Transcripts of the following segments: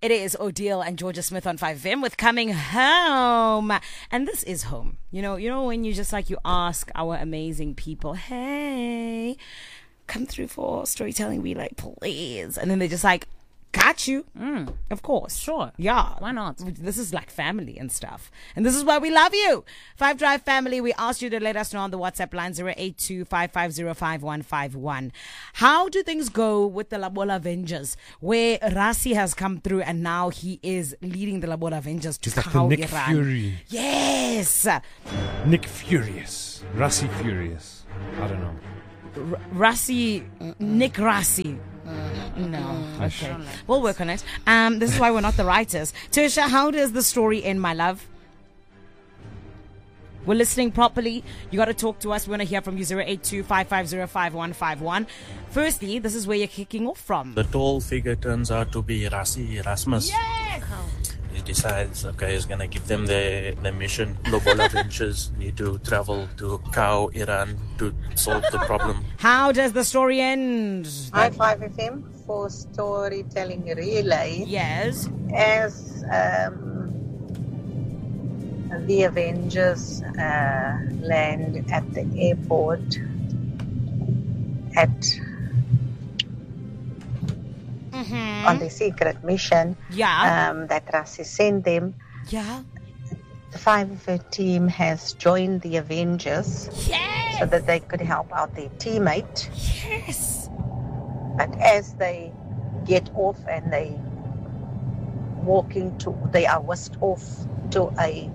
It is Odile and Georgia Smith on 5FM with Coming Home. And this is home. You know when you just like you ask our amazing people, hey, come through for storytelling, we like, please. And then they're just like, got you. Of course. Sure. Yeah. Why not? This is like family and stuff. And this is why we love you. 5 Drive family, we asked you to let us know on the WhatsApp line 082-550-5151. How do things go with the Labola Avengers, where Rassie has come through and now he is leading the Labola Avengers to He's like the Nick Iran. Fury. Yes. Nick Furious. Rassie Furious. I don't know. Rassie, Nick Rassie. No. Okay. We'll work on it. This is why we're not the writers. Tertia, how does the story end, my love? We're listening properly. You got to talk to us. We want to hear from you. 082-550-5151. Firstly, this is where you're kicking off from. The tall figure turns out to be Rassie Erasmus. Yes! He decides, okay, he's going to give them the mission. Lobola Ventures need to travel to Cow, Iran to solve the problem. How does the story end? Hi 5FM for storytelling relay. Yes. As the Avengers land at the airport on the secret mission that Rassie sent them. Yeah. The 5FA team has joined the Avengers so that they could help out their teammate. Yes. But as they get off and they are whisked off to a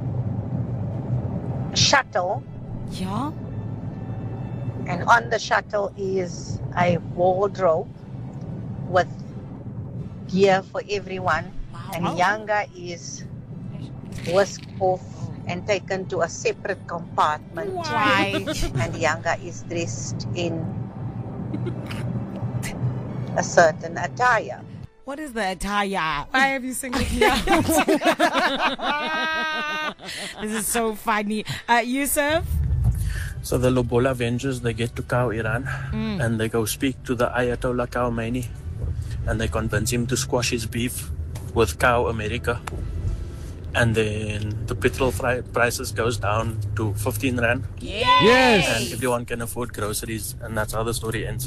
shuttle. Yeah. And on the shuttle is a wardrobe with gear for everyone. Wow. And Yanga is whisked off and taken to a separate compartment. Why? And Yanga is dressed in a certain attire. What is the attire? Why have you singled me out? This is so funny. Yusuf? So the Lobola Avengers, they get to Cow, Iran, and they go speak to the Ayatollah Khamenei, and they convince him to squash his beef with Cow America. And then the petrol prices goes down to 15 Rand. Yes! And everyone can afford groceries, and that's how the story ends.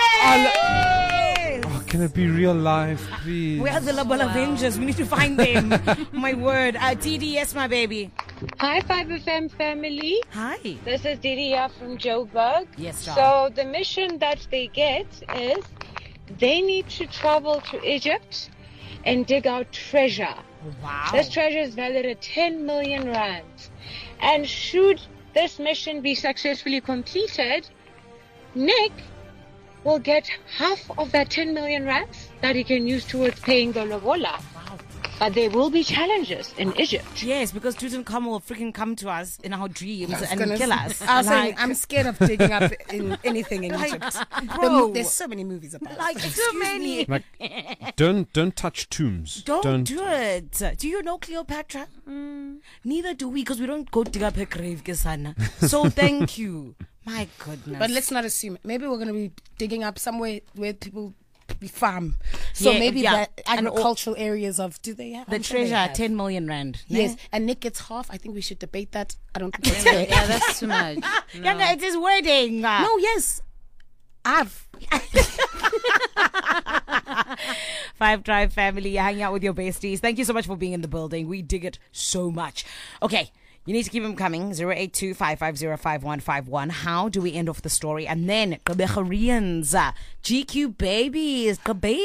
Oh, can it be real life, please? Where are the Labola Avengers? We need to find them. My word. TDS, my baby. Hi, 5FM family. Hi. This is Didia from Joburg. Yes, sir. So the mission that they get is they need to travel to Egypt and dig out treasure. Wow. This treasure is valued at 10 million rands. And should this mission be successfully completed, Nick will get half of that 10 million rands that he can use towards paying the Lobola. Wow. But there will be challenges in Egypt. Yes, because Tutankhamun will freaking come to us in our dreams and kill us. I was saying, Like, I'm scared of digging up in anything in Egypt. bro. There's so many movies about it. like so many. Like, don't touch tombs. Don't do it. Do you know Cleopatra? Neither do we, because we don't go dig up her grave, Kesana. So thank you. My goodness. But let's not assume it. Maybe we're going to be digging up somewhere where people farm. So Yeah, maybe yeah. the agricultural areas of, do they have? the I'm sure they treasure, have. 10 million rand. Yes, and Nick gets half. I think we should debate that. I don't think that's fair. Yeah, that's too much. Yanga, it is wording. No, yes. I've. 5 Drive family, you hang out with your besties. Thank you so much for being in the building. We dig it so much. Okay. You need to keep them coming. 082-550-5151. How do we end off the story? And then Koreans, GQ babies,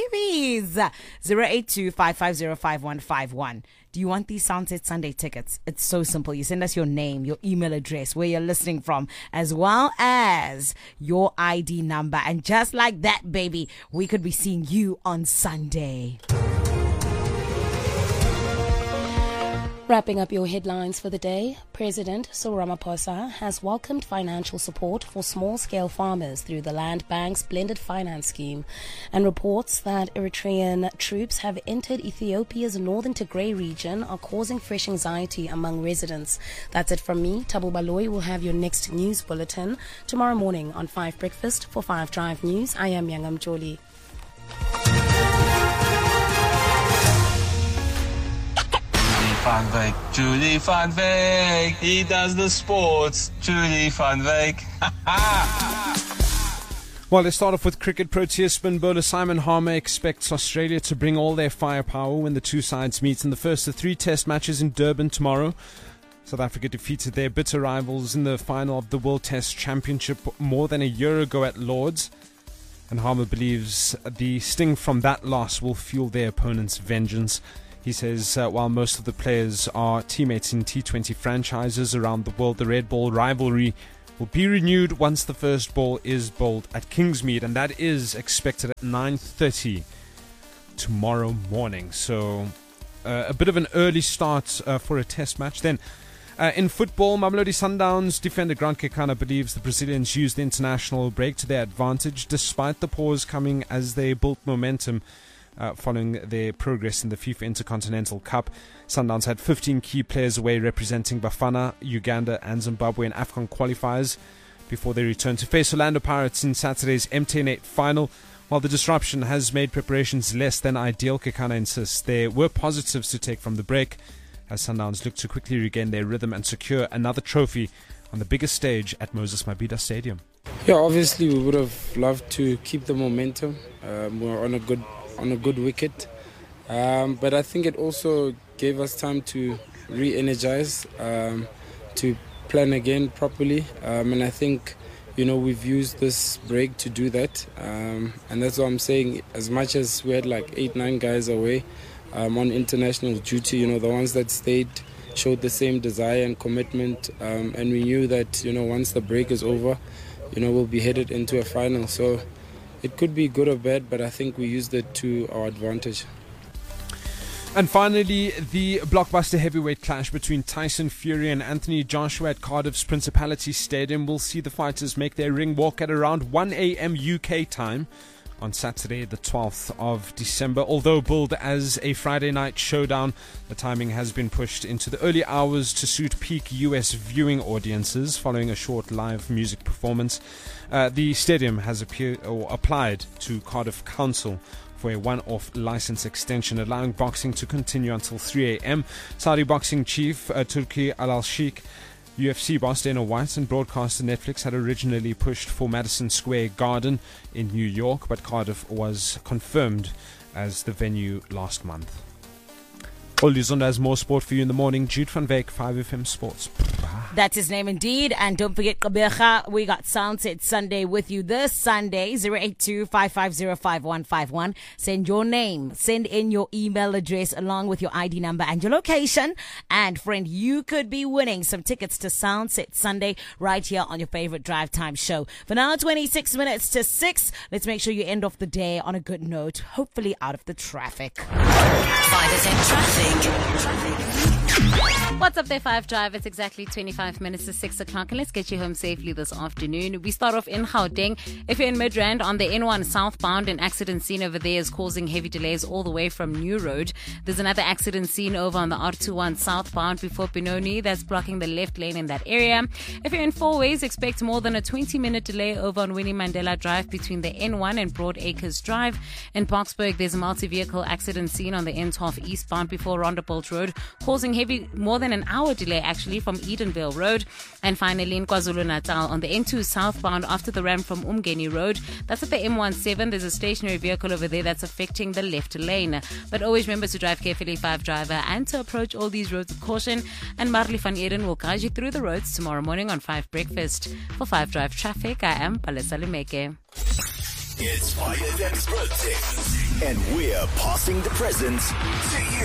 082-550-5151. Do you want these Sunset Sunday tickets? It's so simple. You send us your name, your email address, where you're listening from, as well as your ID number. And just like that, baby, we could be seeing you on Sunday. Wrapping up your headlines for the day, President Cyril Ramaphosa has welcomed financial support for small-scale farmers through the Land Bank's blended finance scheme and reports that Eritrean troops have entered Ethiopia's northern Tigray region are causing fresh anxiety among residents. That's it from me. Tabu Baloy will have your next news bulletin tomorrow morning on 5 Breakfast for 5 Drive News. I am Yangam Jolie. van Wyk. Julie van Wyk. He does the sports. Julie van Wyk. Well, let's start off with cricket. Proteas spin bowler Simon Harmer expects Australia to bring all their firepower when the two sides meet in the first of 3 test matches in Durban tomorrow. South Africa defeated their bitter rivals in the final of the World Test Championship more than a year ago at Lord's. And Harmer believes the sting from that loss will fuel their opponent's vengeance. He says while most of the players are teammates in T20 franchises around the world, the red ball rivalry will be renewed once the first ball is bowled at Kingsmead, and that is expected at 9:30 tomorrow morning. So a bit of an early start for a test match. Then in football, Mamelodi Sundowns defender Grant Kekana believes the Brazilians used the international break to their advantage, despite the pause coming as they built momentum following their progress in the FIFA Intercontinental Cup. Sundowns had 15 key players away representing Bafana, Uganda and Zimbabwe in AFCON qualifiers before they returned to face Orlando Pirates in Saturday's MTN8 final. While the disruption has made preparations less than ideal, Kekana insists there were positives to take from the break as Sundowns look to quickly regain their rhythm and secure another trophy on the biggest stage at Moses Mabhida Stadium. Yeah, obviously we would have loved to keep the momentum. We're on a good wicket, but I think it also gave us time to re-energize, to plan again properly, and I think we've used this break to do that, and that's what I'm saying. As much as we had like 8-9 guys away on international duty, the ones that stayed showed the same desire and commitment, and we knew that once the break is over, we'll be headed into a final. So it could be good or bad, but I think we used it to our advantage. And finally, the blockbuster heavyweight clash between Tyson Fury and Anthony Joshua at Cardiff's Principality Stadium will see the fighters make their ring walk at around 1 a.m. UK time on Saturday, the 12th of December. Although billed as a Friday night showdown, the timing has been pushed into the early hours to suit peak US viewing audiences following a short live music performance. The stadium has applied to Cardiff Council for a one-off license extension, allowing boxing to continue until 3 a.m. Saudi boxing chief Turki Al-Sheikh, UFC boss Dana White and broadcaster Netflix had originally pushed for Madison Square Garden in New York, but Cardiff was confirmed as the venue last month. Olizonda has more sport for you in the morning. Jude van Wyk, 5FM Sports. That's his name indeed. And don't forget, Kabecha, we got Soundset Sunday with you this Sunday, 082-550-5151. Send your name, send in your email address along with your ID number and your location. And friend, you could be winning some tickets to Soundset Sunday right here on your favorite drive time show. For now, 26 minutes to 6. Let's make sure you end off the day on a good note, hopefully out of the traffic. 5FM traffic. What's up there, 5 Drive? It's exactly 25 minutes to 6 o'clock, and let's get you home safely this afternoon. We start off in Gauteng. If you're in Midrand on the N1 southbound, an accident scene over there is causing heavy delays all the way from New Road. There's another accident scene over on the R21 southbound before Benoni that's blocking the left lane in that area. If you're in Four Ways, expect more than a 20-minute delay over on Winnie Mandela Drive between the N1 and Broad Acres Drive. In Boksburg, there's a multi-vehicle accident scene on the N12 eastbound before Rondebolt Road, causing more than an hour delay actually from Edenville Road. And finally in KwaZulu-Natal on the N2 southbound after the ramp from Umgeni Road, that's at the M17. There's a stationary vehicle over there that's affecting the left lane. But always remember to drive carefully, 5 Driver, and to approach all these roads with caution. And Marley van Eden will guide you through the roads tomorrow morning on 5 Breakfast. For 5 Drive Traffic, I am Palesa Limeke. It's 5FM's birthday, and we're passing the presents to you.